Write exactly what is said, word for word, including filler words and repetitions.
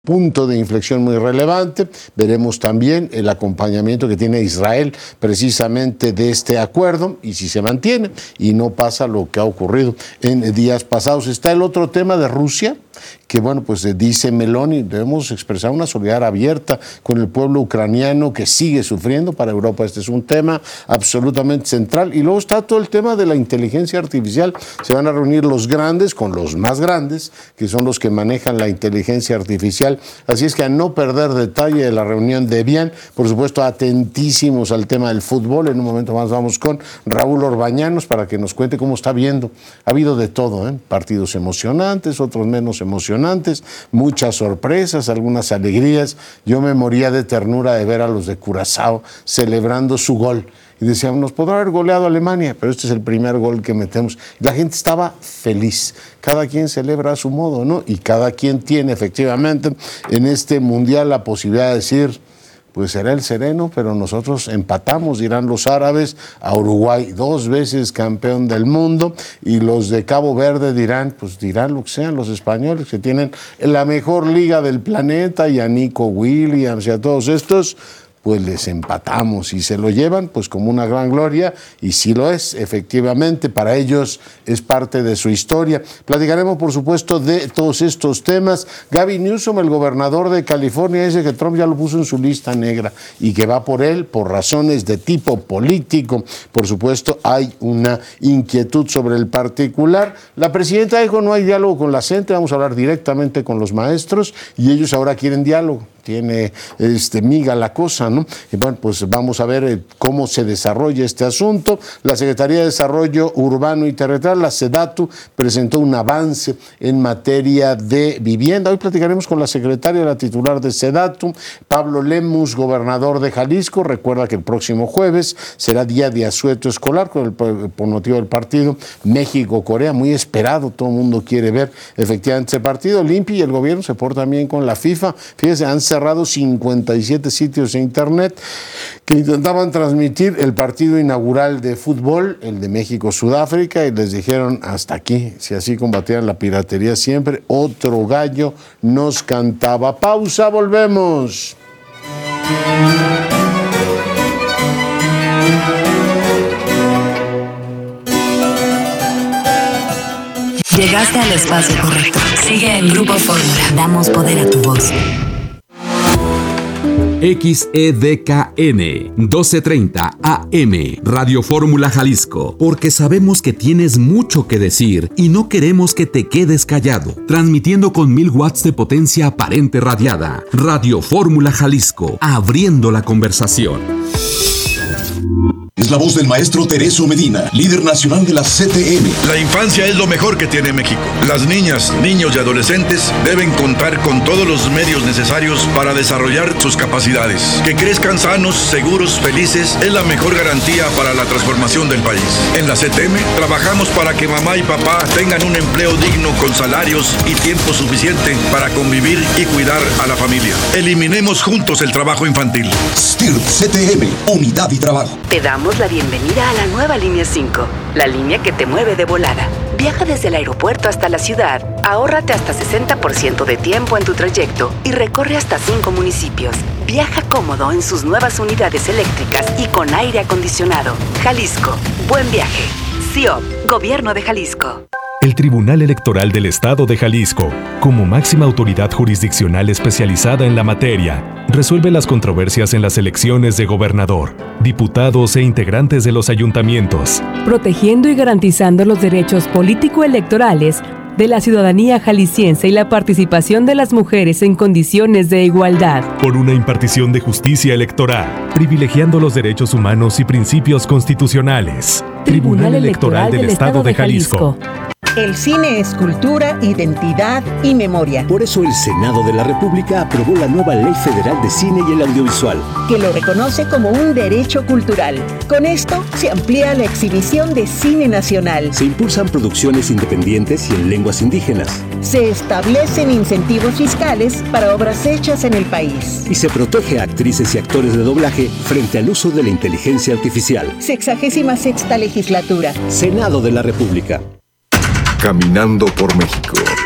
punto de inflexión muy relevante. Veremos también el acompañamiento que tiene Israel precisamente de este acuerdo y si se mantiene y no pasa lo que ha ocurrido en días pasados. Está el otro tema de Rusia, que bueno, pues dice Meloni, debemos expresar una solidaridad abierta con el pueblo ucraniano que sigue sufriendo. Para Europa este es un tema absolutamente central. Y luego está todo el tema de la inteligencia artificial. Se van a reunir los grandes con los más grandes, que son los que manejan la inteligencia artificial. Así es que a no perder detalle de la reunión de Bian, por supuesto atentísimos al tema del fútbol. En un momento más vamos con Raúl Orbañanos para que nos cuente cómo está viendo. Ha habido de todo, ¿eh? Partidos emocionantes, otros menos emocionantes, muchas sorpresas, algunas alegrías. Yo me moría de ternura de ver a los de Curazao celebrando su gol. Y decíamos, nos podrá haber goleado a Alemania, pero este es el primer gol que metemos. La gente estaba feliz. Cada quien celebra a su modo, ¿no? Y cada quien tiene efectivamente en este mundial la posibilidad de decir, pues será el sereno, pero nosotros empatamos, dirán los árabes, a Uruguay, dos veces campeón del mundo, y los de Cabo Verde dirán, pues dirán lo que sean los españoles, que tienen la mejor liga del planeta, y a Nico Williams y a todos estos, pues les empatamos y se lo llevan pues como una gran gloria, y sí lo es, efectivamente, para ellos es parte de su historia. Platicaremos, por supuesto, de todos estos temas. Gavin Newsom, el gobernador de California, dice que Trump ya lo puso en su lista negra y que va por él por razones de tipo político. Por supuesto, hay una inquietud sobre el particular. La presidenta dijo, no hay diálogo con la gente, vamos a hablar directamente con los maestros, y ellos ahora quieren diálogo. Tiene este, miga la cosa, ¿no? Y bueno, pues vamos a ver eh, cómo se desarrolla este asunto. La Secretaría de Desarrollo Urbano y Territorial, la SEDATU, presentó un avance en materia de vivienda. Hoy platicaremos con la secretaria, la titular de SEDATU, Pablo Lemus, gobernador de Jalisco. Recuerda que el próximo jueves será día de asueto escolar con el, por motivo del partido México-Corea, muy esperado. Todo el mundo quiere ver efectivamente ese partido. El I N P I y el gobierno se portan bien con la FIFA. Fíjense, han cerrado cincuenta y siete sitios de internet que intentaban transmitir el partido inaugural de fútbol, el de México-Sudáfrica, y les dijeron hasta aquí, si así combatían la piratería siempre, otro gallo nos cantaba. Pausa, volvemos. Llegaste al espacio correcto. Sigue en Grupo Fórmula. Damos poder a tu voz. X E D K N doce treinta A M Radio Fórmula Jalisco, porque sabemos que tienes mucho que decir y no queremos que te quedes callado. Transmitiendo con mil watts de potencia aparente radiada. Radio Fórmula Jalisco, abriendo la conversación. Es la voz del maestro Tereso Medina, líder nacional de la C T M. La infancia es lo mejor que tiene México. Las niñas, niños y adolescentes deben contar con todos los medios necesarios para desarrollar sus capacidades. Que crezcan sanos, seguros, felices es la mejor garantía para la transformación del país. En la C T M trabajamos para que mamá y papá tengan un empleo digno con salarios y tiempo suficiente para convivir y cuidar a la familia. Eliminemos juntos el trabajo infantil. S T I R P C T M, unidad y trabajo. Te damos la bienvenida a la nueva línea cinco, la línea que te mueve de volada. Viaja desde el aeropuerto hasta la ciudad, ahórrate hasta sesenta por ciento de tiempo en tu trayecto y recorre hasta cinco municipios. Viaja cómodo en sus nuevas unidades eléctricas y con aire acondicionado. Jalisco, buen viaje. C I O P, Gobierno de Jalisco. El Tribunal Electoral del Estado de Jalisco, como máxima autoridad jurisdiccional especializada en la materia, resuelve las controversias en las elecciones de gobernador, diputados e integrantes de los ayuntamientos, protegiendo y garantizando los derechos político-electorales de la ciudadanía jalisciense y la participación de las mujeres en condiciones de igualdad. Por una impartición de justicia electoral, privilegiando los derechos humanos y principios constitucionales. Tribunal, Tribunal Electoral, Electoral del, del Estado de Jalisco. El cine es cultura, identidad y memoria. Por eso el Senado de la República aprobó la nueva Ley Federal de Cine y el Audiovisual, que lo reconoce como un derecho cultural. Con esto se amplía la exhibición de cine nacional. Se impulsan producciones independientes y en lenguas indígenas. Se establecen incentivos fiscales para obras hechas en el país. Y se protege a actrices y actores de doblaje frente al uso de la inteligencia artificial. Sexagésima sexta legislatura. Senado de la República. Caminando por México.